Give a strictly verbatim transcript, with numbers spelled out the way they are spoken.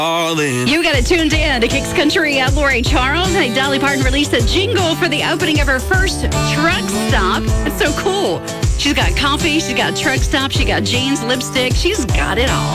All in. You got it tuned in to Kicks Country at Lori Charles. Hey, Dolly Parton released a jingle for the opening of her first truck stop. It's so cool. She's got coffee, she's got truck stop, she got jeans, lipstick. She's got it all.